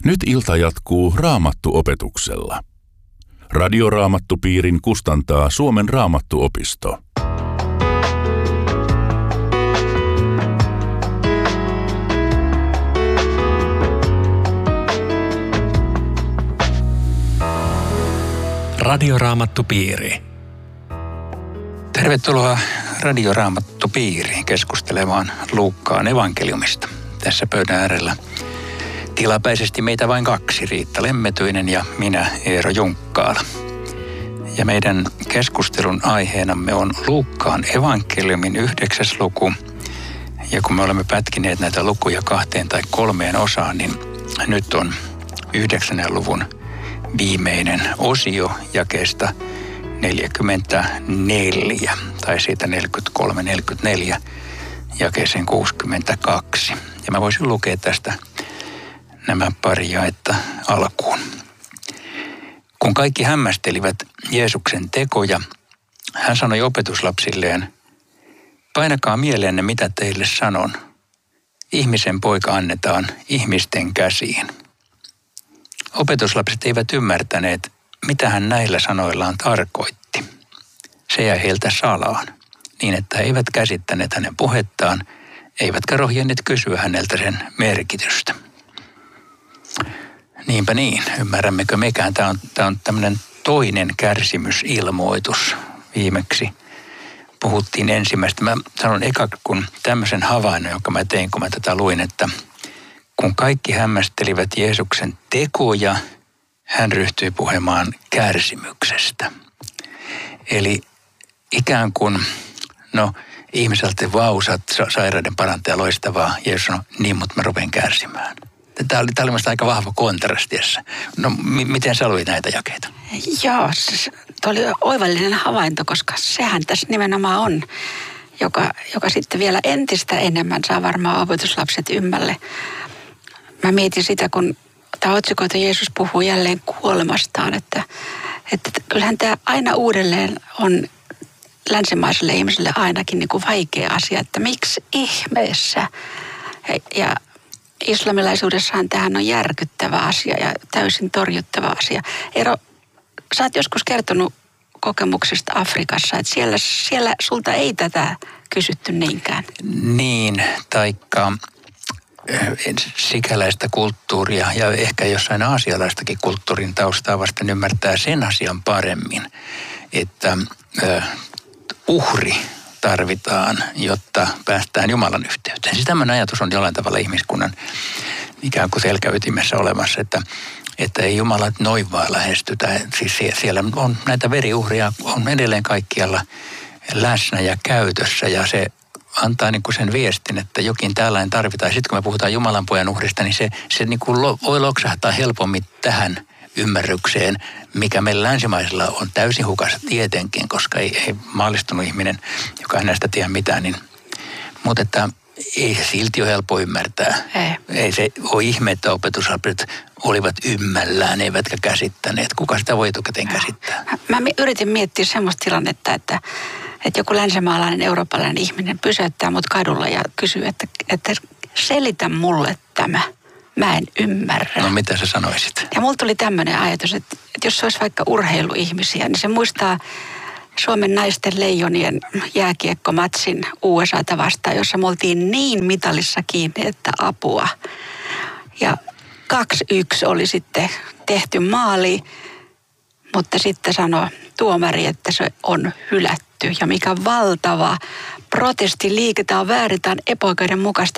Nyt ilta jatkuu Raamattu-opetuksella. Radioraamattupiirin kustantaa Suomen Raamattuopisto. Radioraamattupiiri. Tervetuloa Radioraamattupiiriin keskustelemaan Luukkaan evankeliumista. Tässä pöydän äärellä tilapäisesti meitä vain kaksi, Riitta Lemmetyinen ja minä, Eero Junkkaala. Ja meidän keskustelun aiheenamme on Luukkaan evankeliumin 9. luku. Ja kun me olemme pätkineet näitä lukuja 2 tai 3 osaan, niin nyt on 9. luvun viimeinen osio jakeesta 44, tai siitä 43-44 jakeeseen 62. Ja mä voisin lukea tästä nämä pari jaetta alkuun. Kun kaikki hämmästelivät Jeesuksen tekoja, hän sanoi opetuslapsilleen, painakaa mieleenne, mitä teille sanon. Ihmisen poika annetaan ihmisten käsiin. Opetuslapset eivät ymmärtäneet, mitä hän näillä sanoillaan tarkoitti. Se jäi heiltä salaan, niin että he eivät käsittäneet hänen puhettaan, eivätkä rohjenneet kysyä häneltä sen merkitystä. Niinpä niin, ymmärrämmekö mekään. Tämä on tämmöinen toinen kärsimysilmoitus. Viimeksi puhuttiin ensimmäistä. Mä sanon eka, kun tämmöisen havainnon, jonka mä tein, kun mä tätä luin, että kun kaikki hämmästelivät Jeesuksen tekoja, hän ryhtyi puhumaan kärsimyksestä. Eli ikään kuin, ihmiseltä vausat, sairaiden parantaja, loistavaa. Jeesus sanoi, niin, mutta mä rupean kärsimään. Tämä oli minusta aika vahva kontrastiessa. No, miten sä luit näitä jakeita? Joo, tuo oli oivallinen havainto, koska sehän tässä nimenomaan on, joka sitten vielä entistä enemmän saa varmaan opetuslapset ymmälle. Mä mietin sitä, kun tämä otsikko, että Jeesus puhuu jälleen kuolemastaan, että kyllähän tämä aina uudelleen on länsimaiselle ihmiselle ainakin niin kuin vaikea asia, että miksi ihmeessä. Ja islamilaisuudessahan tämähän on järkyttävä asia ja täysin torjuttava asia. Eero, sä oot joskus kertonut kokemuksista Afrikassa, että siellä sulta ei tätä kysytty niinkään. Niin, taikka sikäläistä kulttuuria ja ehkä jossain aasialaistakin kulttuurin taustaa vasten ymmärtää sen asian paremmin, että uhri tarvitaan, jotta päästään Jumalan yhteyteen. Siis tämmöinen ajatus on jollain tavalla ihmiskunnan ikään kuin selkäytimessä olemassa, että ei Jumala noin vaan lähestytä. Siis siellä on näitä veriuhria on edelleen kaikkialla läsnä ja käytössä ja se antaa niin kuin sen viestin, että jokin tällainen tarvitaan. Sitten kun me puhutaan Jumalan pojan uhrista, niin se niin kuin voi loksahtaa helpommin tähän ymmärrykseen, mikä meillä länsimaisilla on täysin hukassa tietenkin, koska ei maallistunut ihminen, joka ei näistä tiedä mitään, niin, mutta että ei se silti ole helppo ymmärtää. Ei se ole ihme, että opetuslapset olivat ymmällään, eivätkä käsittäneet. Kuka sitä voi etukäteen käsittää? Mä yritin miettiä semmoista tilannetta, että joku länsimaalainen, eurooppalainen ihminen pysäyttää mut kadulla ja kysyy, että selitä mulle tämä. Mä en ymmärrä. No mitä sä sanoisit? Ja mulla tuli tämmöinen ajatus, että jos se olisi vaikka urheiluihmisiä, niin se muistaa Suomen naisten leijonien jääkiekkomatsin USA:ta vastaan, jossa me oltiin niin mitalissa kiinni, että apua. Ja 2-1 oli sitten tehty maali, mutta sitten sanoi tuomari, että se on hylätty. Ja mikä valtava protestiliike, tämä on väärin, tämä on epäoikeudenmukaista.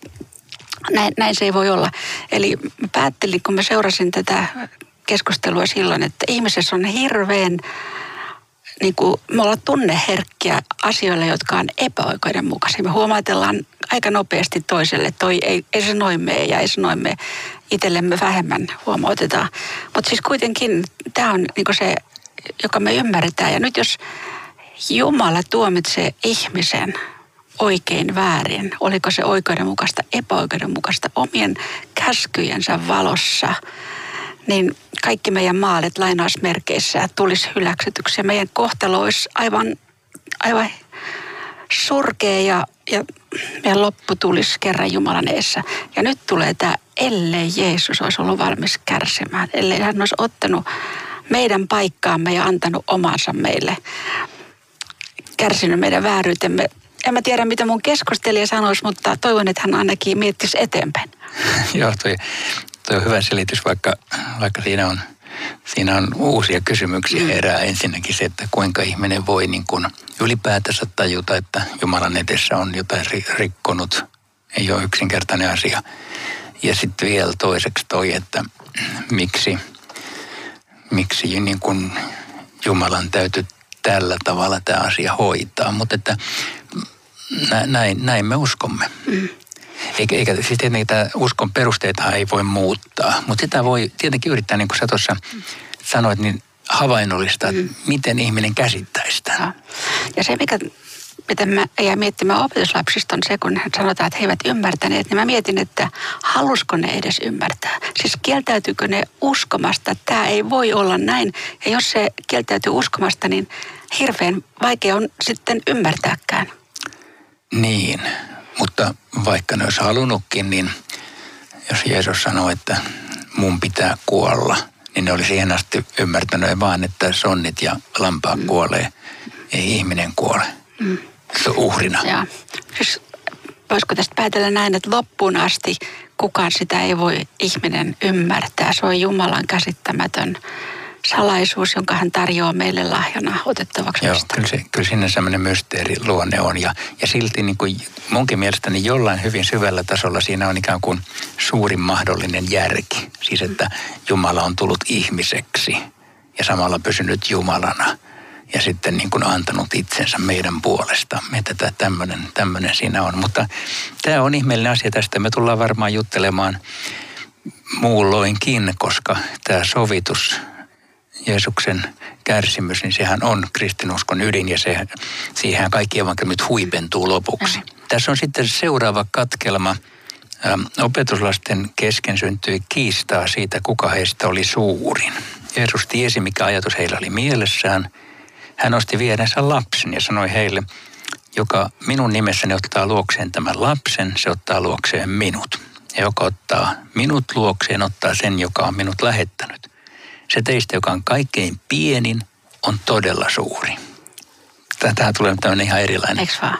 Näin se ei voi olla. Eli mä päättelin, kun mä seurasin tätä keskustelua silloin, että ihmisessä on hirveän, niin kuin me ollaan tunneherkkiä asioille, jotka on epäoikeudenmukaisia. Me huomaatellaan aika nopeasti toiselle, että ei se noin mene ja ei se noin mene. Itsellemme vähemmän huomautetaan. Mutta siis kuitenkin tämä on niin kuin se, joka me ymmärretään. Ja nyt jos Jumala tuomitsee ihmisen oikein väärin, oliko se oikeudenmukaista, epäoikeudenmukaista omien käskyjensä valossa, niin kaikki meidän maalit lainausmerkeissä tulisi hyväksytyksi ja meidän kohtalo olisi aivan surkea ja loppu tulisi kerran Jumalan edessä. Ja nyt tulee tämä, ellei Jeesus olisi ollut valmis kärsimään, ellei hän olisi ottanut meidän paikkaamme ja antanut omansa meille, kärsinyt meidän vääryytemme. En mä tiedä, mitä mun keskustelija sanoisi, mutta toivon, että hän ainakin miettisi eteenpäin. Joo, toi on hyvä selitys, vaikka siinä on uusia kysymyksiä herää. Ensinnäkin se, että kuinka ihminen voi niin kuin ylipäätänsä tajuta, että Jumalan edessä on jotain rikkonut. Ei ole yksinkertainen asia. Ja sitten vielä toiseksi että miksi niin kuin Jumalan täytyy tällä tavalla tämä asia hoitaa. Mutta että näin me uskomme. Eikä siis tietenkin tämä uskon perusteita ei voi muuttaa, mutta sitä voi tietenkin yrittää, niin kuin sä tuossa sanoit, niin havainnollistaa, että miten ihminen käsittää sitä. Ja se, mitä mä jäin miettimään opetuslapsista, on se, kun sanotaan, että he eivät ymmärtäneet, niin mä mietin, että halusko ne edes ymmärtää. Siis kieltäytyykö ne uskomasta, että tämä ei voi olla näin. Ja jos se kieltäytyy uskomasta, niin hirveän vaikea on sitten ymmärtääkään. Niin, mutta vaikka ne olisi halunnutkin, niin jos Jeesus sanoo, että mun pitää kuolla, niin ne olisi siihen asti ymmärtänyt vaan, että sonnit ja lampaat kuolee, ei ihminen kuole. Se on uhrina. Ja, siis voisiko tästä päätellä näin, että loppuun asti kukaan sitä ei voi ihminen ymmärtää. Se on Jumalan käsittämätön salaisuus, jonka hän tarjoaa meille lahjana otettavaksi. Joo, kyllä siinä semmoinen mysteeriluonne on. Ja silti niin kuin munkin mielestäni jollain hyvin syvällä tasolla siinä on ikään kuin suurin mahdollinen järki. Siis että Jumala on tullut ihmiseksi ja samalla pysynyt Jumalana. Ja sitten niin kuin antanut itsensä meidän puolestamme, että tämmöinen siinä on. Mutta tämä on ihmeellinen asia tästä. Me tullaan varmaan juttelemaan muulloinkin, koska tämä sovitus, Jeesuksen kärsimys, niin sehän on kristinuskon ydin ja siihen kaikki evankeliumit huipentuu lopuksi. Tässä on sitten seuraava katkelma. Opetuslasten kesken syntyi kiistaa siitä, kuka heistä oli suurin. Jeesus tiesi, mikä ajatus heillä oli mielessään. Hän nosti vierensä lapsen ja sanoi heille, joka minun nimessäni ottaa luokseen tämän lapsen, se ottaa luokseen minut. Ja joka ottaa minut luokseen, ottaa sen, joka on minut lähettänyt. Se teistä, joka on kaikkein pienin, on todella suuri. Tähän tulee tämmöinen ihan erilainen. Eikö vaan?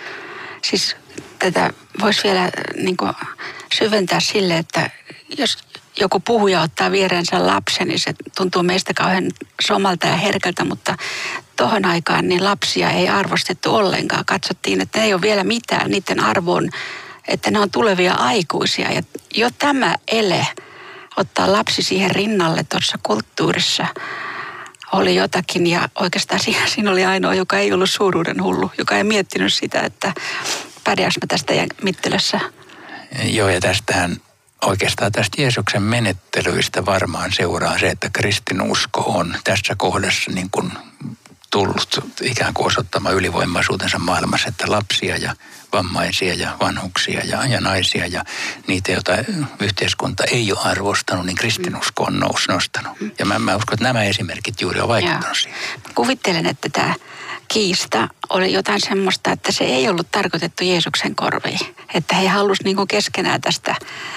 Siis tätä voisi vielä niin kuin syventää sille, että jos joku puhuja ottaa vierensä lapsen, niin se tuntuu meistä kauhean somalta ja herkältä, mutta tohon aikaan niin lapsia ei arvostettu ollenkaan. Katsottiin, että ne ei ole vielä mitään, niiden arvoon, että ne on tulevia aikuisia. Ja jo tämä ele, ottaa lapsi siihen rinnalle tuossa kulttuurissa, oli jotakin. Ja oikeastaan siinä oli ainoa, joka ei ollut suuruuden hullu, joka ei miettinyt sitä, että pärjääks mä tästä mittelössä. Joo, ja tästähän oikeastaan tästä Jeesuksen menettelyistä varmaan seuraa se, että kristinusko on tässä kohdassa niin kuin tullut ikään kuin osoittamaan ylivoimaisuutensa maailmassa, että lapsia ja vammaisia ja vanhuksia ja naisia ja niitä, joita yhteiskunta ei ole arvostanut, niin kristinusko on nostanut. Ja mä uskon, että nämä esimerkit juuri on vaikuttanut siihen. Kuvittelen, että tämä kiista oli jotain semmoista, että se ei ollut tarkoitettu Jeesuksen korviin. Että he halusivat niin keskenään tästä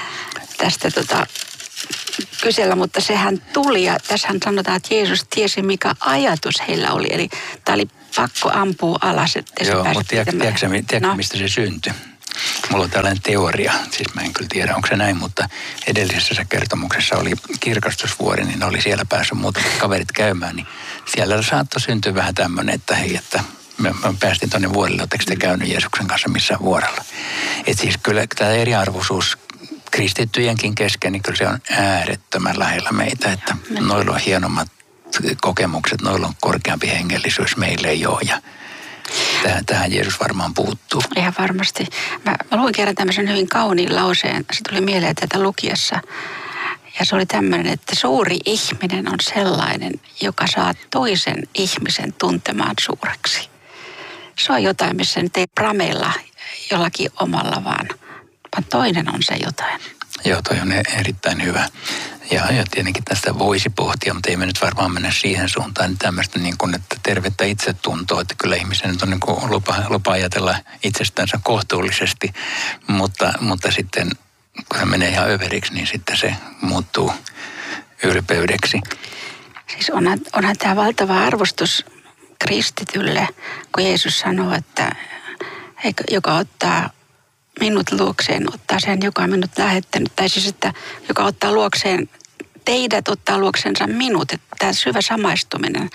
kysellä, mutta sehän tuli ja tässähän sanotaan, että Jeesus tiesi, mikä ajatus heillä oli. Eli tämä oli pakko ampua alas, että joo, mutta tiedätkö mistä se syntyi? Mulla on tällainen teoria, siis mä en kyllä tiedä, onko se näin, mutta edellisessä kertomuksessa oli kirkastusvuori, niin oli siellä päässyt muutamat kaverit käymään, niin siellä saattoi syntyä vähän tämmöinen, että hei, että mä päästin tuonne vuorille, oletteko te käynyt Jeesuksen kanssa missään vuorella? Että siis kyllä tämä eriarvoisuus kristittyjenkin kesken, niin kyllä se on äärettömän lähellä meitä, että noilla on hienommat kokemukset, noilla on korkeampi hengellisyys, meille ei ole ja tähän Jeesus varmaan puuttuu. Ihan varmasti. Mä luin kerran tämmöisen hyvin kauniin lauseen, se tuli mieleen tätä lukiessa. Ja se oli tämmöinen, että suuri ihminen on sellainen, joka saa toisen ihmisen tuntemaan suureksi. Se on jotain, missä nyt ei prameilla jollakin omalla, vaan toinen on se jotain. Joo, toi on erittäin hyvä. Ja tietenkin tästä voisi pohtia, mutta ei me nyt varmaan mennä siihen suuntaan. Tämmöistä niin kuin, että tervettä itsetuntoa, että kyllä ihmisen nyt on niin kuin lupa ajatella itsestänsä kohtuullisesti, mutta sitten kun se menee ihan överiksi, niin sitten se muuttuu ylpeydeksi. Siis onhan tämä valtava arvostus kristitylle, kun Jeesus sanoo, että joka ottaa minut luokseen, ottaa sen, joka on minut lähettänyt. Tai siis, että joka ottaa luokseen teidät, ottaa luoksensa minut. Että tämä syvä samaistuminen,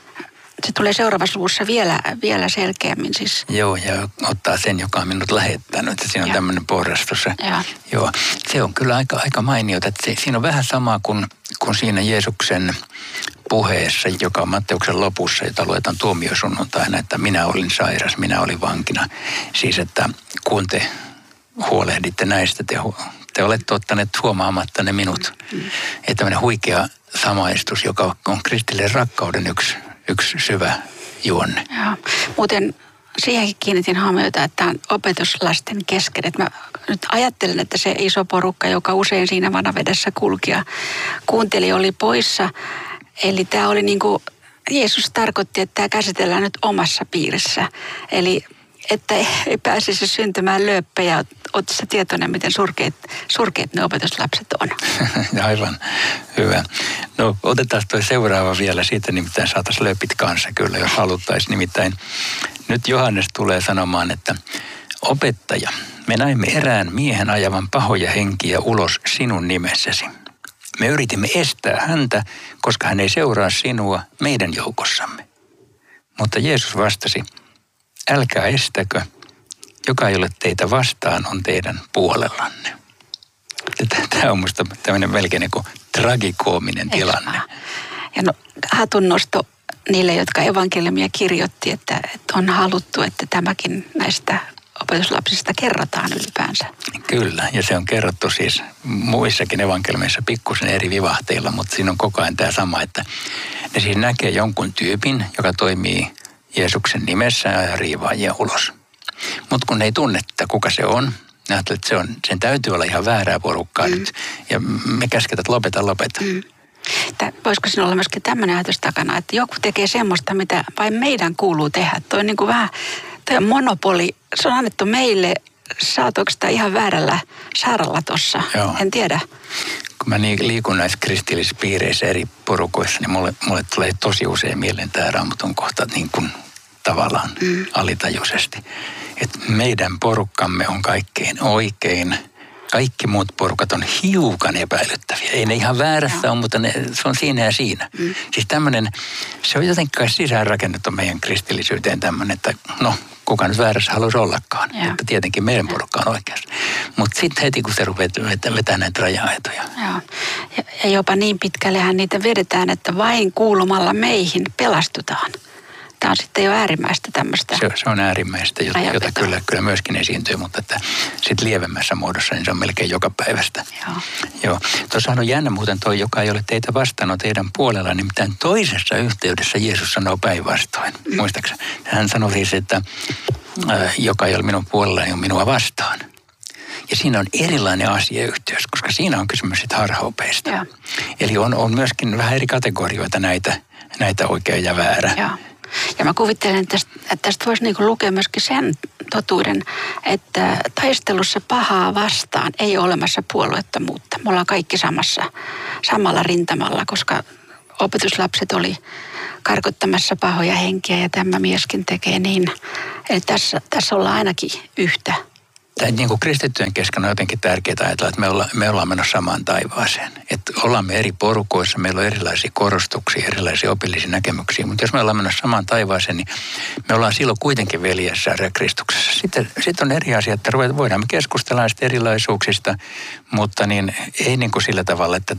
se tulee seuraavassa luvussa vielä selkeämmin. Siis. Joo, ja ottaa sen, joka on minut lähettänyt. Siinä on tämmöinen porrastus. Joo, se on kyllä aika mainiota. Että siinä on vähän sama kuin siinä Jeesuksen puheessa, joka on Matteuksen lopussa, jota luetaan tuomiosunnuntaina, että minä olin sairas, minä olin vankina. Siis, että kun te huolehditte näistä, te olette ottaneet huomaamatta ne minut. Että tämmöinen huikea samaistus, joka on kristillisen rakkauden yksi syvä juonne. Joo. Muuten siihenkin kiinnitin huomiota, että on opetuslasten kesken. Että mä nyt ajattelen, että se iso porukka, joka usein siinä vanavedessä kulki ja kuunteli, oli poissa. Eli tämä oli niin kuin, Jeesus tarkoitti, että tämä käsitellään nyt omassa piirissä. Eli että ei pääsisi syntymään lööppejä. Oletko sä tietoinen, miten surkeat ne opetuslapset on? Aivan, hyvä. No otetaan toi seuraava vielä, siitä nimittäin saataisiin lööpit kanssa kyllä, jos haluttaisiin. Nimittäin nyt Johannes tulee sanomaan, että opettaja, me näimme erään miehen ajavan pahoja henkiä ulos sinun nimessäsi. Me yritimme estää häntä, koska hän ei seuraa sinua meidän joukossamme. Mutta Jeesus vastasi, älkää estäkö, joka ei ole teitä vastaan, on teidän puolellanne. Tämä on musta tämmöinen melkein niin kuin tragikoominen tilanne. Ja no, hatunnosto niille, jotka evankeliumia kirjoitti, että on haluttu, että tämäkin näistä opetuslapsista kerrotaan ylipäänsä. Kyllä, ja se on kerrottu siis muissakin evankeliumeissa pikkusen eri vivahteilla, mutta siinä on koko ajan tämä sama, että ne siis näkee jonkun tyypin, joka toimii Jeesuksen nimessä ja riivaajia ulos. Mutta kun ne ei tunne, että kuka se on, ne ajattelee, että sen täytyy olla ihan väärää porukkaa nyt. Ja me käsketään, että lopeta. Voisiko siinä olla myöskin tämmöinen ajatus takana, että joku tekee semmoista, mitä vain meidän kuuluu tehdä. Toi on niin kuin vähän, toi on monopoli. Se on annettu meille, saatoiko sitä ihan väärällä saaralla tossa? Joo. En tiedä. Kun mä liikun näissä kristillisissä piireissä eri porukoissa, niin mulle tulee tosi usein mieleen tämä Raamatun kohta niin kuin tavallaan alitajuisesti. Että meidän porukkamme on kaikkein oikein. Kaikki muut porukat on hiukan epäilyttäviä. Ei ne ihan väärässä ole, mutta se on siinä ja siinä. Siis tämmöinen, se on jotenkin sisäänrakennettu meidän kristillisyyteen tämmöinen, että no, kuka nyt väärässä haluaisi ollakaan. Että tietenkin meidän porukka on oikeassa. Mutta sitten heti, kun se rupeaa vetää näitä raja-aitoja. Joo. Ja jopa niin pitkällehän niitä vedetään, että vain kuulumalla meihin pelastutaan. Tämä on sitten jo äärimmäistä tämmöistä. Se on äärimmäistä, jota kyllä myöskin esiintyy, mutta että sitten lievemmässä muodossa, niin se on melkein joka päivästä. Joo. Tuossa on jännä muuten toi, joka ei ole teitä vastaan, on teidän puolella, nimittäin toisessa yhteydessä Jeesus sanoo päinvastoin. Muistaakseni? Hän sanoi siis, että joka ei ole minun puolellani, on minua vastaan. Ja siinä on erilainen asiayhteys, koska siinä on kysymys sitten harhaopeista. Ja. Eli on myöskin vähän eri kategorioita näitä oikea ja väärä. Joo. Ja mä kuvittelen, että tästä voisi niinku lukea myöskin sen totuuden, että taistelussa pahaa vastaan ei ole olemassa puolueettomuutta. Me ollaan kaikki samalla rintamalla, koska opetuslapset oli karkottamassa pahoja henkiä ja tämä mieskin tekee niin. Eli tässä ollaan ainakin yhtä. Niin kuin kristittyjen kesken on jotenkin tärkeää ajatella, että me ollaan menossa samaan taivaaseen. Että ollaan me eri porukoissa, meillä on erilaisia korostuksia, erilaisia opillisia näkemyksiä. Mutta jos me ollaan menossa samaan taivaaseen, niin me ollaan silloin kuitenkin veljessä Kristuksessa. Sitten on eri asia, että voidaan me keskustella näistä erilaisuuksista, mutta niin, ei niin kuin sillä tavalla, että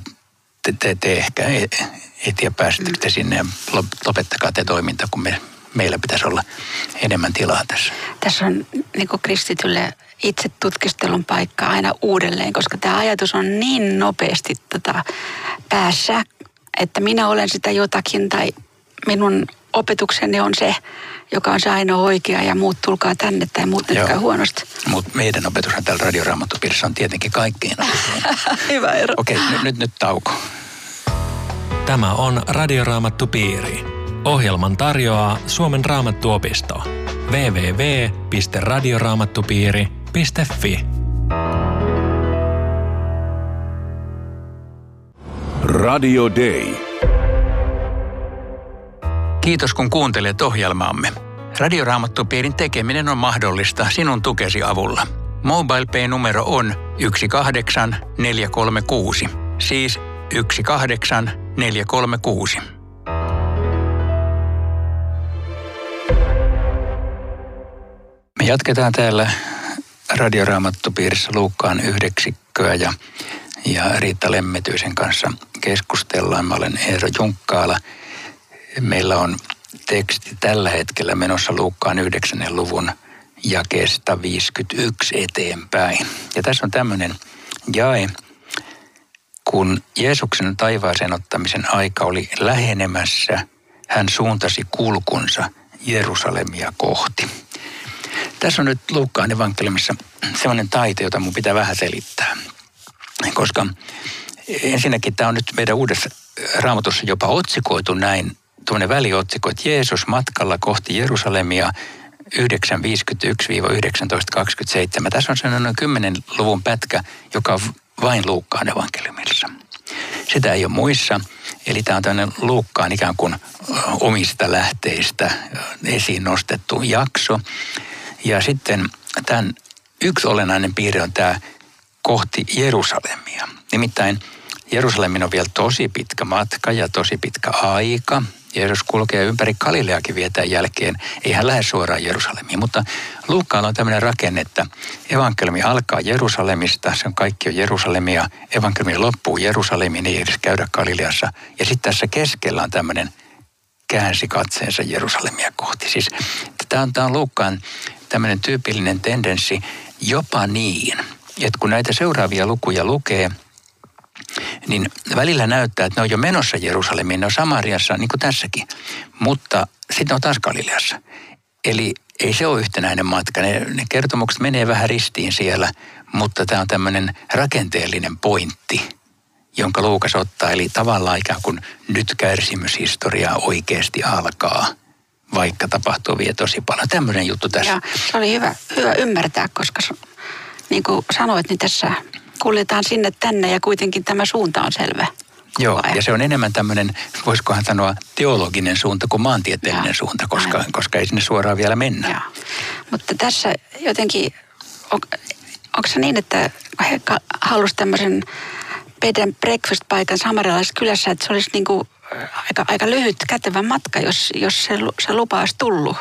te ehkä ei tiedä pääsette sinne ja lopettakaa te toiminta, kun meillä pitäisi olla enemmän tilaa tässä. Tässä on niin kuin kristitylle itse tutkistelun paikka aina uudelleen, koska tämä ajatus on niin nopeasti päässä, että minä olen sitä jotakin tai minun opetuksenne on se, joka on se ainoa oikea ja muut tulkaa tänne tai muut käy huonosti. Mutta meidän opetushan täällä Radioraamattupiirissä on tietenkin kaikkein oikein. Hyvä ero. Okei, nyt tauko. Tämä on Radioraamattupiiri. Ohjelman tarjoaa Suomen Raamattuopisto. www.radioraamattupiiri.fi. Radio Day. Kiitos kun kuuntelet ohjelmaamme. Radioraamattupiirin tekeminen on mahdollista sinun tukesi avulla. MobilePay-numero on 18436. Siis 18436. Me jatketaan täällä Radioraamattupiirissä Luukkaan 9 ja Riitta Lemmetyisen kanssa keskustellaan. Mä olen Eero Junkkaala. Meillä on teksti tällä hetkellä menossa Luukkaan 9. luvun jakeesta 51 eteenpäin. Ja tässä on tämmöinen jae, kun Jeesuksen taivaaseen ottamisen aika oli lähenemässä, hän suuntasi kulkunsa Jerusalemia kohti. Tässä on nyt Luukkaan evankeliumissa sellainen taite, jota mun pitää vähän selittää. Koska ensinnäkin tämä on nyt meidän uudessa Raamatussa jopa otsikoitu näin, tuommoinen väliotsikko, että Jeesus matkalla kohti Jerusalemia 9:51-19:27. Tässä on sellainen 10 luvun pätkä, joka on vain Luukkaan evankeliumissa. Sitä ei ole muissa, eli tämä on tämmöinen Luukkaan ikään kuin omista lähteistä esiin nostettu jakso. Ja sitten tämän yksi olennainen piirre on tämä kohti Jerusalemia. Nimittäin Jerusalemin on vielä tosi pitkä matka ja tosi pitkä aika. Jeesus kulkee ympäri Galileakin vietään jälkeen. Ei hän lähde suoraan Jerusalemiin, mutta Luukkaalla on tämmöinen rakenne, että evankeliumi alkaa Jerusalemista, se on kaikki on Jerusalemia. Evankeliumi loppuu Jerusalemiin, ei edes käydä Galileassa. Ja sitten tässä keskellä on tämmöinen käänsi katseensa Jerusalemia kohti. Siis tämä on Luukkaan tämmöinen tyypillinen tendenssi jopa niin, että kun näitä seuraavia lukuja lukee, niin välillä näyttää, että ne on jo menossa Jerusalemiin, ne on Samariassa, niin kuin tässäkin, mutta sitten on taas Galileassa. Eli ei se ole yhtenäinen matka, ne kertomukset menee vähän ristiin siellä, mutta tämä on tämmöinen rakenteellinen pointti, jonka Luukas ottaa, eli tavallaan ikään kuin nyt kärsimyshistoria oikeasti alkaa, vaikka tapahtuu vielä tosi paljon. Tämmöinen juttu tässä. Ja se oli hyvä ymmärtää, koska niin kuin sanoit, niin tässä kuljetaan sinne tänne ja kuitenkin tämä suunta on selvä. Joo, ja se on enemmän tämmöinen, voisikohan sanoa, teologinen suunta kuin maantieteellinen suunta, koska ei sinne suoraan vielä mennä. Ja. Mutta tässä jotenkin, onko se niin, että he halusivat tämmöisen bed and breakfast-paikan samarialaisessa kylässä, että se olisi niin kuin aika lyhyt kätevä matka, jos se lupa olisi tullut?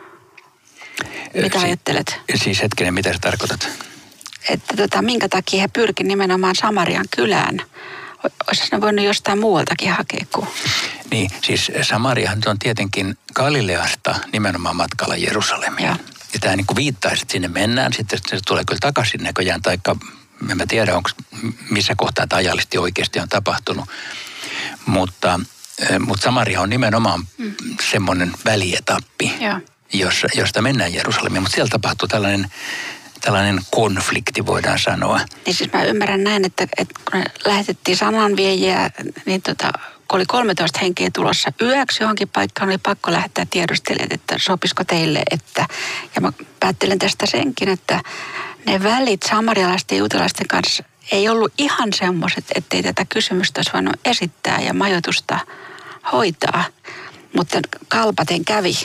Mitä ajattelet? Siis hetkinen, mitä sä tarkoitat? Että minkä takia he pyrkivät nimenomaan Samarian kylään. Olisi ne voinut jostain muualtakin hakea kuin... Niin, siis Samariahan on tietenkin Galileasta nimenomaan matkalla Jerusalemia. Ja tämä niin kuin viittaisi, että sinne mennään, sitten se tulee kyllä takaisin näköjään, taikka en mä tiedä, onko missä kohtaa tämä ajallisesti oikeasti on tapahtunut. Mutta Samaria on nimenomaan semmoinen välietappi, josta mennään Jerusalemiin, mutta siellä tapahtuu tällainen konflikti, voidaan sanoa. Niin siis mä ymmärrän näin, että kun lähetettiin sananviejiä, niin kun oli 13 henkeä tulossa yöksi johonkin paikkaan, oli pakko lähettää tiedustelijat, että sopisiko teille, ja mä päättelen tästä senkin, että ne välit samarialaisten ja juutalaisten kanssa ei ollut ihan semmoiset, ettei tätä kysymystä olisi voinut esittää ja majoitusta hoitaa, mutta kalpaten kävi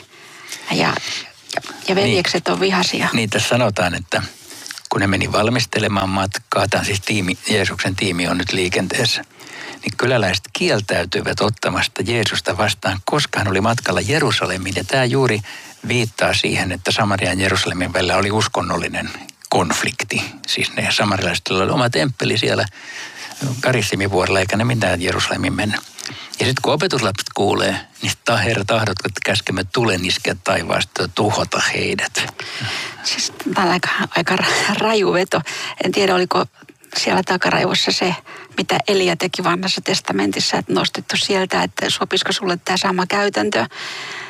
ja veljekset on vihaisia. Niin, tässä sanotaan, että kun ne meni valmistelemaan matkaa, tämä siis Jeesuksen tiimi on nyt liikenteessä, niin kyläläiset kieltäytyivät ottamasta Jeesusta vastaan, koska hän oli matkalla Jerusalemiin. Ja tämä juuri viittaa siihen, että Samarian ja Jerusalemin välillä oli uskonnollinen konflikti. Siis ne samarilaiset oli oma temppeli siellä Karissimivuorella, eikä ne mitään Jerusalemiin mennä. Ja sitten kun opetuslapset kuulee, niin Herra tahdotko, että käskemme tulen iskeä taivaasta tuhota heidät. Siis tämä on aika raju veto. En tiedä, oliko siellä takaraivossa se, mitä Elia teki vanhassa testamentissa, että nostettu sieltä, että sopisiko sulle tämä sama käytäntö.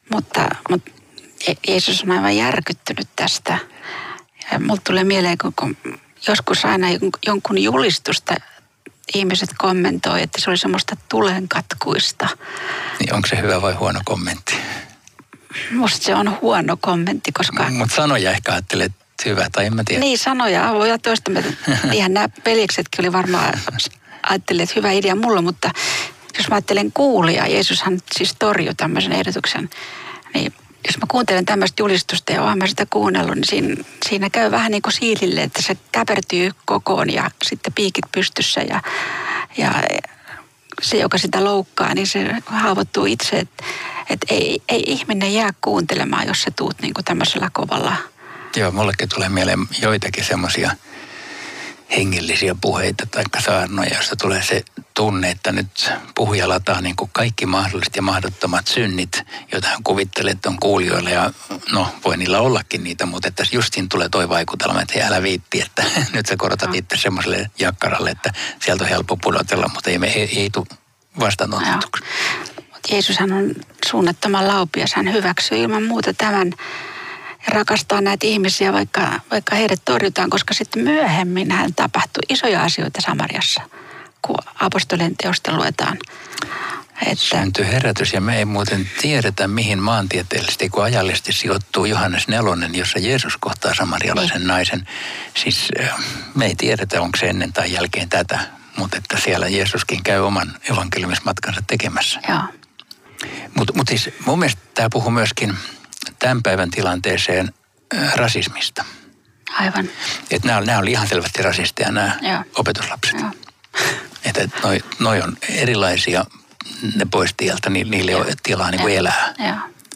Mutta Jeesus on aivan järkyttynyt tästä. Ja mulle tulee mieleen, kun joskus aina jonkun julistusta ihmiset kommentoi, että se oli semmoista tulenkatkuista. Niin onko se hyvä vai huono kommentti? Musta se on huono kommentti, koska... Mutta sanoja ehkä ajattelet hyvä, tai en mä tiedä. Niin, sanoja voi olla toista. Ihan nämä veljeksetkin oli varmaan ajatteleet, että hyvä idea mulla, mutta jos mä ajattelen kuulijaa, Jeesushan siis torjui tämmöisen ehdotuksen, niin jos mä kuuntelen tämmöistä julistusta ja oon mä sitä kuunnellut, niin siinä käy vähän niin kuin siilille, että se käpertyy kokoon ja sitten piikit pystyssä ja se, joka sitä loukkaa, niin se haavoittuu itse, että ei ihminen jää kuuntelemaan, jos sä tuut niin kuin tämmöisellä kovalla. Joo, mullekin tulee mieleen joitakin semmoisia hengellisiä puheita tai saarnoja, joissa tulee se tunne, että nyt puhuja lataa niin kuin kaikki mahdolliset ja mahdottomat synnit, joita hän kuvittelee, että on kuulijoilla. Ja no, voi niillä ollakin niitä, mutta että just siinä tulee toi vaikutelma, että hei, älä viitti, että nyt sä korotat itse semmoiselle jakkaralle, että sieltä on helppo pudotella, mutta ei tule vastaanotetuksi. Jeesushan on suunnattoman laupias, hän hyväksyy ilman muuta tämän ja rakastaa näitä ihmisiä, vaikka heidät torjutaan, koska sitten myöhemmin hän tapahtui isoja asioita Samariassa, kun apostolien teosta luetaan. Syntyi herätys ja me ei muuten tiedetä, mihin maantieteellisesti kun ajallisesti sijoittuu Johannes 4, jossa Jeesus kohtaa samarialaisen naisen. Siis me ei tiedetä, onko se ennen tai jälkeen tätä, mutta että siellä Jeesuskin käy oman evankeliumismatkansa tekemässä. Joo. Mutta siis mun mielestä tämä puhuu myöskin tämän päivän tilanteeseen rasismista. Aivan. Että nämä oli ihan selvästi rasisteja nämä opetuslapset. Joo. Että noi on erilaisia, ne pois tieltä, niin niille on tilaa niin kuin elää. Joo.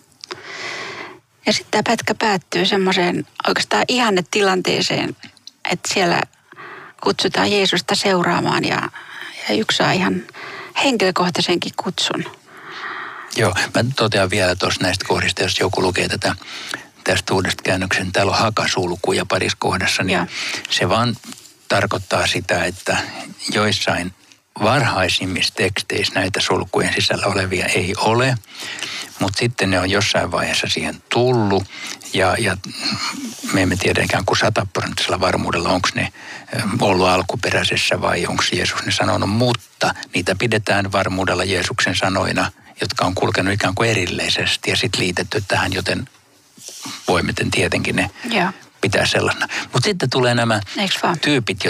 Ja sitten tämä pätkä päättyy semmoiseen oikeastaan ihannetilanteeseen, että siellä kutsutaan Jeesusta seuraamaan ja yksi saa ihan henkilökohtaisenkin kutsun. Joo, mä totean vielä tuossa näistä kohdista, jos joku lukee tästä uudesta käännöksen, täällä on hakasulkuja parissa kohdassa, niin se vaan tarkoittaa sitä, että joissain varhaisimmissa teksteissä näitä sulkujen sisällä olevia ei ole, mutta sitten ne on jossain vaiheessa siihen tullut ja me emme tiedä ikään kuin 100% varmuudella, onko ne ollut alkuperäisessä vai onko Jeesus ne sanonut, mutta niitä pidetään varmuudella Jeesuksen sanoina, jotka on kulkenut ikään kuin erilleisesti ja sitten liitetty tähän, joten voimme tietenkin ne pitää sellaisena. Mutta sitten tulee nämä tyypit,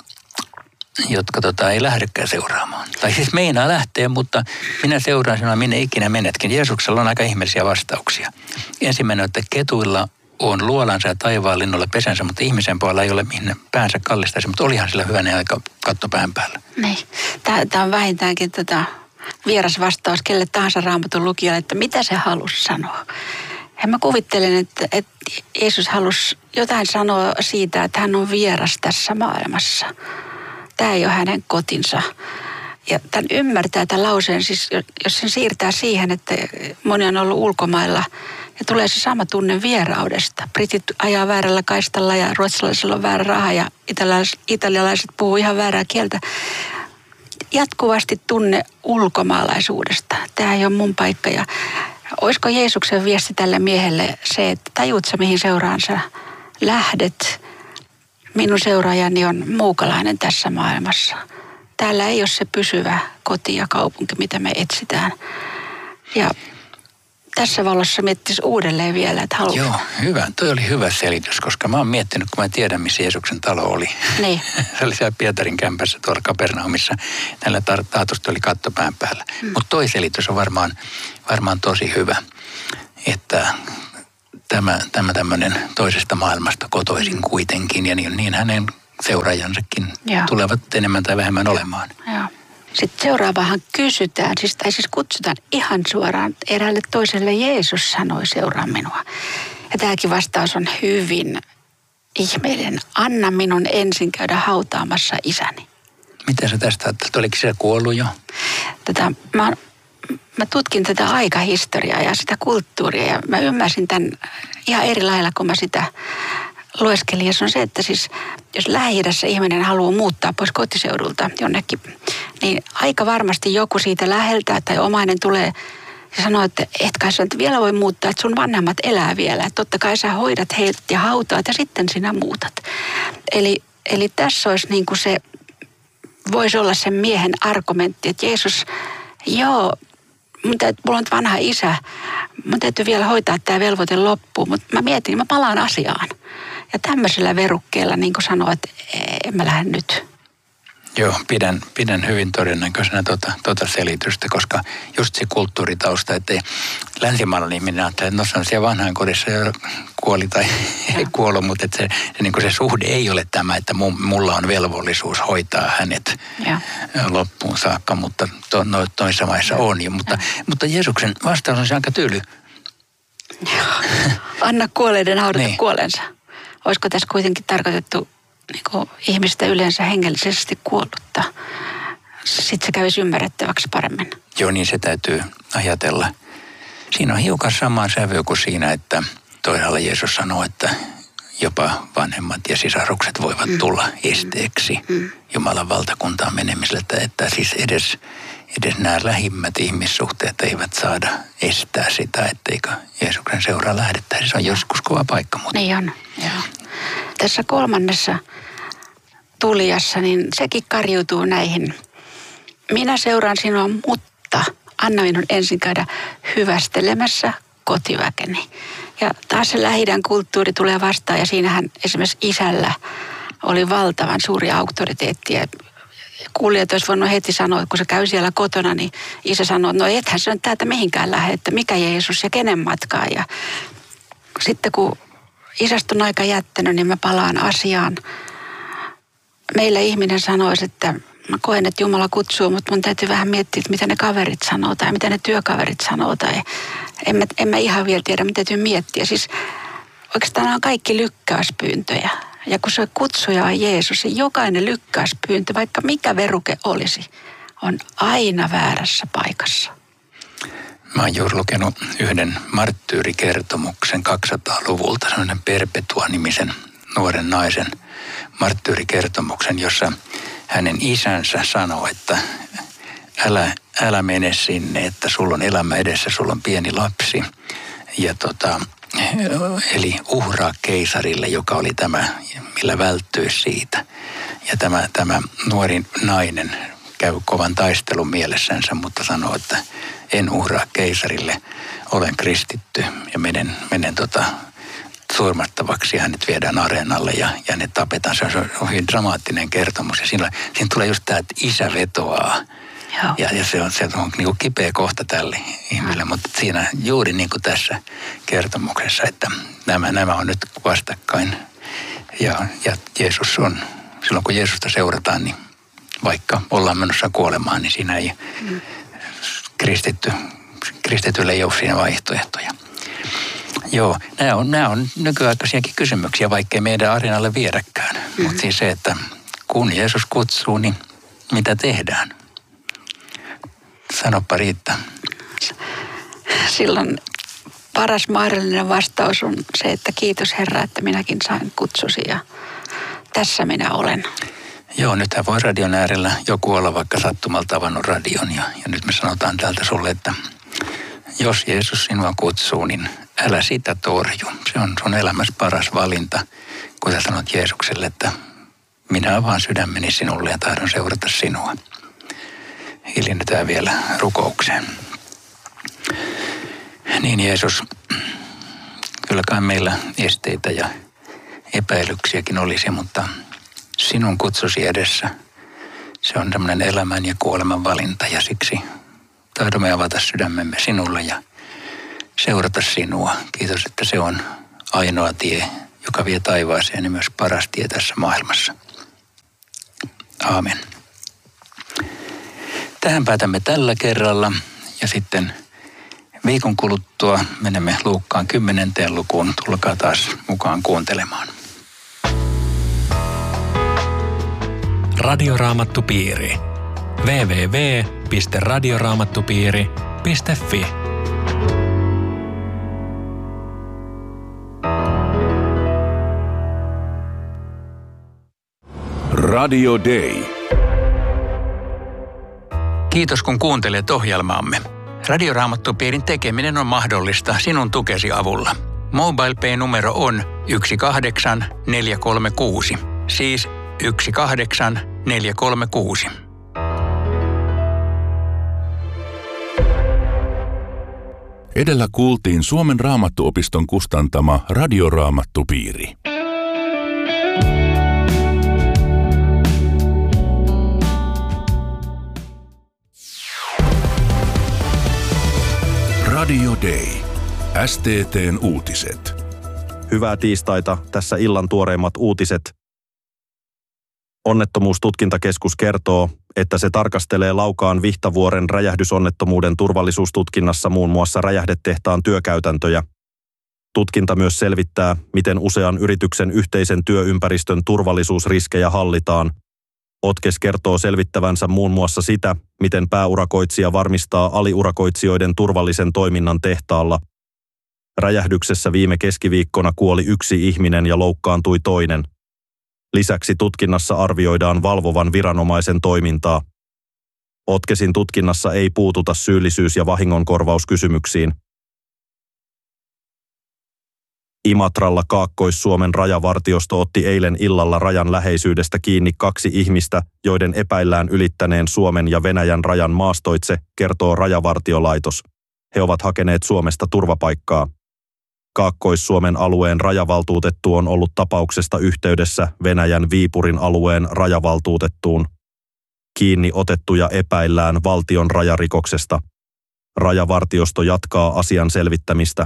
jotka ei lähdekään seuraamaan. Tai siis meinaa lähteä, mutta minä seuraan sinua, minne ikinä menetkin. Jeesuksella on aika ihmeellisiä vastauksia. Ensimmäinen on, että ketuilla on luolansa ja taivaanlinnulla pesänsä, mutta ihmisen puolella ei ole minne päänsä kallistaisi, mutta olihan sillä hyvänä aika katto pään päällä. Niin. Tämä on vähintäänkin vieras vastaus kelle tahansa Raamatun lukijalle, että mitä se halusi sanoa. Ja mä kuvittelen, että Jeesus halusi jotain sanoa siitä, että hän on vieras tässä maailmassa. Tämä ei ole hänen kotinsa. Ja tämän ymmärtää tämän lauseen, siis jos sen siirtää siihen, että moni on ollut ulkomailla ja tulee se sama tunne vieraudesta. Britit ajaa väärällä kaistalla ja ruotsalaisilla on väärä raha ja italialaiset puhuu ihan väärää kieltä. Jatkuvasti tunne ulkomaalaisuudesta. Tämä ei ole mun paikka. Ja olisiko Jeesuksen viesti tälle miehelle se, että tajuut sä mihin seuraan sä lähdet? Minun seuraajani on muukalainen tässä maailmassa. Täällä ei ole se pysyvä koti ja kaupunki, mitä me etsitään. Ja tässä valossa miettisi uudelleen vielä, että haluaa. Joo, hyvä. Toi oli hyvä selitys, koska mä oon miettinyt, kun mä tiedän, missä Jeesuksen talo oli. Niin. Se oli siellä Pietarin kämpässä tuolla Kapernaumissa. Näillä taatusti oli katto pään päällä. Mutta toi selitys on varmaan tosi hyvä, että tämä tämmöinen toisesta maailmasta kotoisin kuitenkin. Ja niin hänen seuraajansakin tulevat enemmän tai vähemmän olemaan. Joo. Sitten seuraavahan kysytään, siis kutsutaan ihan suoraan eräälle toiselle, Jeesus sanoi, seuraa minua. Ja tämäkin vastaus on hyvin ihmeellinen. Anna minun ensin käydä hautaamassa isäni. Miten sä tästä ajattelet? Oliko se kuollut jo? Mä tutkin tätä aikahistoriaa ja sitä kulttuuria ja mä ymmärsin tämän ihan eri lailla, kun mä sitä lueskelin. Ja se on se, että siis jos Lähi-idässä ihminen haluaa muuttaa pois kotiseudulta jonnekin, niin aika varmasti joku siitä läheltä tai omainen tulee Ja sanoi, että et kai sä nyt vielä voi muuttaa, että sun vanhemmat elää vielä. Että totta kai sä hoidat heidät ja hautaat ja sitten sinä muutat. Eli tässä olisi niin kuin se, voisi olla sen miehen argumentti, että Jeesus, joo, mulla on vanha isä, mun täytyy vielä hoitaa tämä velvoite loppuun, mutta mä mietin, mä palaan asiaan. Ja tämmöisellä verukkeella niin kuin sanoo, että en mä lähde nyt. Joo, pidän hyvin todennäköisenä tota selitystä, koska just se kulttuuritausta, että länsimaalainen ihminen ajattelee, että no se on siellä vanhaan kodissa jo kuoli tai ei kuollut, mutta että se suhde ei ole tämä, että mulla on velvollisuus hoitaa hänet loppuun saakka, mutta toisessa maissa on. Mutta Jeesuksen vastaus on se aika tyly. Anna kuolleiden haudata kuolensa. Olisiko tässä kuitenkin tarkoitettu niin ihmistä yleensä hengellisesti kuollutta? Sitten se kävisi ymmärrettäväksi paremmin. Joo, niin se täytyy ajatella. Siinä on hiukan sama sävy kuin siinä, että toisaalla Jeesus sanoo, että jopa vanhemmat ja sisarukset voivat tulla esteeksi Jumalan valtakuntaan menemiselle. Että siis edes nämä lähimmät ihmissuhteet eivät saada estää sitä, etteikö Jeesuksen seuraa lähdettäisi. Se on joskus kova paikka. Mutta. Niin on, joo. Tässä 3. tulijassa, niin sekin karjuutuu näihin. Minä seuraan sinua, mutta anna minun ensin käydä hyvästelemässä kotiväkeni. Ja taas se Lähi-idän kulttuuri tulee vastaan ja siinähän esimerkiksi isällä oli valtavan suuri auktoriteetti. Ja kuulijat olisi voinut heti sanoa, että kun se käy siellä kotona, niin isä sanoo, että no ethän se on täältä mihinkään lähde, että mikä Jeesus ja kenen matkaa. Ja sitten kun isästä on aika jättänyt, niin mä palaan asiaan. Meillä ihminen sanoisi, että mä koen, että Jumala kutsuu, mutta mun täytyy vähän miettiä, että mitä ne kaverit sanoo tai mitä ne työkaverit sanoo. Tai en mä ihan vielä tiedä, mitä täytyy miettiä. Siis oikeastaan nämä on kaikki lykkäyspyyntöjä. Ja kun se kutsuja on Jeesus, niin jokainen lykkäyspyyntö, vaikka mikä veruke olisi, on aina väärässä paikassa. Mä oon juuri lukenut yhden marttyyrikertomuksen 200-luvulta, sellainen Perpetua-nimisen nuoren naisen marttyyrikertomuksen, jossa hänen isänsä sanoi, että älä mene sinne, että sulla on elämä edessä, sulla on pieni lapsi. Ja eli uhraa keisarille, joka oli tämä, millä välttyisi siitä. Ja tämä nuori nainen käy kovan taistelun mielessänsä, mutta sanoo, että en uhraa keisarille, olen kristitty ja menen surmattavaksi ja hänet viedään areenalle ja hänet tapetaan. Se on hyvin dramaattinen kertomus ja siinä tulee just tämä, että isä vetoaa. Ja se on niin kuin kipeä kohta tälle ihmiselle, mutta siinä juuri niin kuin tässä kertomuksessa, että nämä on nyt vastakkain. Ja Jeesus on, silloin kun Jeesusta seurataan, niin vaikka ollaan menossa kuolemaan, niin siinä ei kristitylle ei ole siinä vaihtoehtoja. Joo, nämä on nykyaikaisiakin kysymyksiä, vaikkei meidän areenalle viedäkään. Mutta siis se, että kun Jeesus kutsuu, niin mitä tehdään? Sanoppa Riitta. Silloin paras mahdollinen vastaus on se, että kiitos Herra, että minäkin sain kutsusi ja tässä minä olen. Joo, nythän voi radion äärellä joku olla vaikka sattumalta avannut radion ja nyt me sanotaan täältä sulle, että jos Jeesus sinua kutsuu, niin älä sitä torju. Se on sun elämässä paras valinta, kun sä sanot Jeesukselle, että minä avaan sydämeni sinulle ja tahdon seurata sinua. Hiljennytään vielä rukoukseen. Niin Jeesus, kyllä kai meillä esteitä ja epäilyksiäkin olisi, mutta sinun kutsusi edessä. Se on tämmöinen elämän ja kuoleman valinta ja siksi tahdomme avata sydämemme sinulle ja seurata sinua. Kiitos, että se on ainoa tie, joka vie taivaaseen ja myös paras tie tässä maailmassa. Aamen. Tähän päätämme tällä kerralla ja sitten viikon kuluttua menemme Luukkaan 10. lukuun. Tulkaa taas mukaan kuuntelemaan. Radioraamattupiiri. www.radioraamattupiiri.fi Radio Day. Kiitos kun kuuntelet ohjelmaamme. Radioraamattupiirin tekeminen on mahdollista sinun tukesi avulla. MobilePay-numero on 18436. Siis 18436. Edellä kuultiin Suomen Raamattuopiston kustantama Radioraamattupiiri. Radio Day. STT:n uutiset. Hyvää tiistaita. Tässä illan tuoreimmat uutiset. Onnettomuustutkintakeskus kertoo, että se tarkastelee Laukaan Vihtavuoren räjähdysonnettomuuden turvallisuustutkinnassa muun muassa räjähdetehtaan työkäytäntöjä. Tutkinta myös selvittää, miten usean yrityksen yhteisen työympäristön turvallisuusriskejä hallitaan. Otkes kertoo selvittävänsä muun muassa sitä, miten pääurakoitsija varmistaa aliurakoitsijoiden turvallisen toiminnan tehtaalla. Räjähdyksessä viime keskiviikkona kuoli 1 ihminen ja loukkaantui toinen. Lisäksi tutkinnassa arvioidaan valvovan viranomaisen toimintaa. Otkesin tutkinnassa ei puututa syyllisyys- ja vahingonkorvauskysymyksiin. Imatralla Kaakkois-Suomen rajavartiosto otti eilen illalla rajan läheisyydestä kiinni 2 ihmistä, joiden epäillään ylittäneen Suomen ja Venäjän rajan maastoitse, kertoo Rajavartiolaitos. He ovat hakeneet Suomesta turvapaikkaa. Kaakkois-Suomen alueen rajavaltuutettu on ollut tapauksesta yhteydessä Venäjän Viipurin alueen rajavaltuutettuun. Kiinni otettuja epäillään valtion rajarikoksesta. Rajavartiosto jatkaa asian selvittämistä.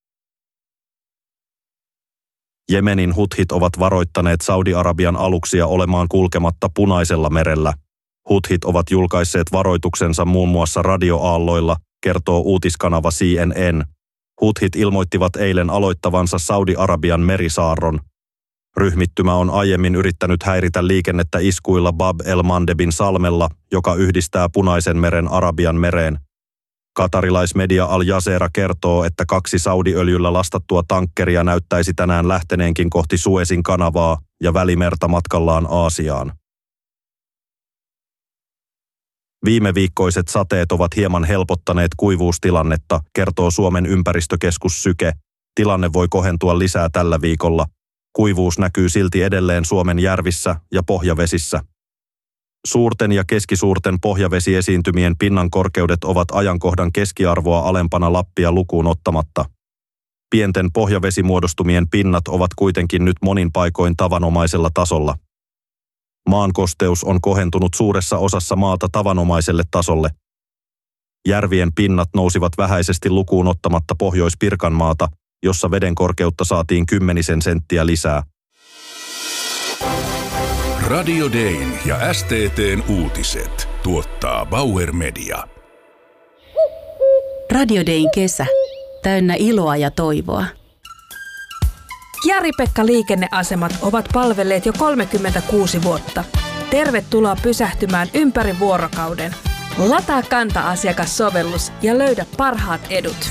Jemenin huthit ovat varoittaneet Saudi-Arabian aluksia olemaan kulkematta Punaisella merellä. Huthit ovat julkaisseet varoituksensa muun muassa radioaalloilla, kertoo uutiskanava CNN. Huthit ilmoittivat eilen aloittavansa Saudi-Arabian merisaarron. Ryhmittymä on aiemmin yrittänyt häiritä liikennettä iskuilla Bab el-Mandebin salmella, joka yhdistää Punaisen meren Arabian mereen. Katarilaismedia Al Jazeera kertoo, että 2 saudiöljyllä lastattua tankkeria näyttäisi tänään lähteneenkin kohti Suezin kanavaa ja Välimerta matkallaan Aasiaan. Viime viikkoiset sateet ovat hieman helpottaneet kuivuustilannetta, kertoo Suomen ympäristökeskus Syke. Tilanne voi kohentua lisää tällä viikolla. Kuivuus näkyy silti edelleen Suomen järvissä ja pohjavesissä. Suurten ja keskisuurten pohjavesiesiintymien pinnan korkeudet ovat ajankohdan keskiarvoa alempana Lappia lukuun ottamatta. Pienten pohjavesimuodostumien pinnat ovat kuitenkin nyt monin paikoin tavanomaisella tasolla. Maan kosteus on kohentunut suuressa osassa maata tavanomaiselle tasolle. Järvien pinnat nousivat vähäisesti lukuun ottamatta Pohjois-Pirkanmaata, jossa veden korkeutta saatiin 10 senttiä lisää. Radio Dayn ja STT:n uutiset tuottaa Bauer Media. Radio Dayn kesä. Täynnä iloa ja toivoa. Jari-Pekka liikenneasemat ovat palvelleet jo 36 vuotta. Tervetuloa pysähtymään ympäri vuorokauden. Lataa Kanta-asiakassovellus ja löydä parhaat edut.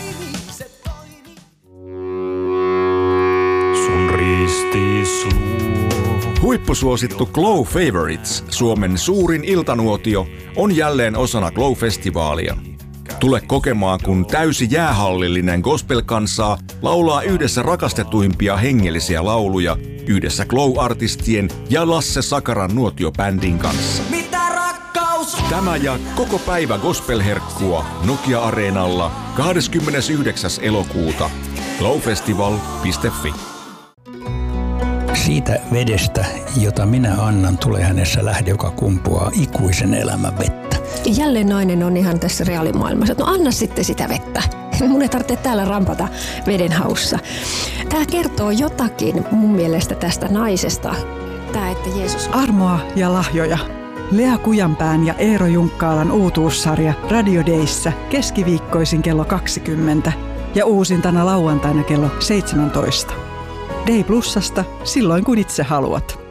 Sun ristis huippusuosittu Glow Favorites, Suomen suurin iltanuotio, on jälleen osana Glow-festivaalia. Tule kokemaan, kun täysi jäähallillinen gospel-kansaa laulaa yhdessä rakastetuimpia hengellisiä lauluja yhdessä Glow-artistien ja Lasse Sakaran nuotiobändin kanssa. Mitä rakkaus? Tämä ja koko päivä gospel-herkkua Nokia-areenalla 29. elokuuta. glowfestival.fi. Siitä vedestä, jota minä annan, tulee hänessä lähde, joka kumpuaa ikuisen elämän vettä. Jälleen nainen on ihan tässä reaalimaailmassa, että no anna sitten sitä vettä. Mun ei tarvitse täällä rampata veden haussa. Tämä kertoo jotakin mun mielestä tästä naisesta. Tämä, että Jeesus... Armoa ja lahjoja. Lea Kujanpään ja Eero Junkkaalan uutuussarja Radio Dayssä keskiviikkoisin kello 20 ja uusintana lauantaina kello 17. Day Plusasta silloin kun itse haluat.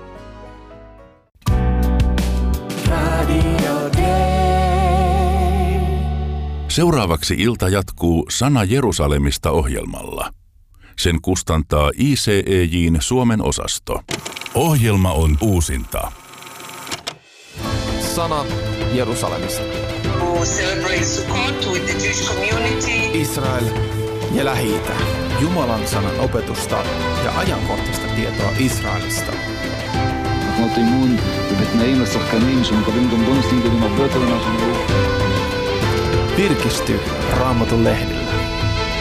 Seuraavaksi ilta jatkuu Sana Jerusalemista -ohjelmalla. Sen kustantaa ICEJ:n Suomen osasto. Ohjelma on uusinta. Sana Jerusalemista. who celebrate Sukkot with the Jewish community. Israel ja Lähi-Itä. Jumalan sanan opetusta ja ajankohtaista tietoa Israelista. אנחנו נותנים אימון ובתנאים לשחקנים שמקבלים גם בונוסים גדולים הרבה יותר ממה שהם ראו. Virkisty Raamatun lehdellä.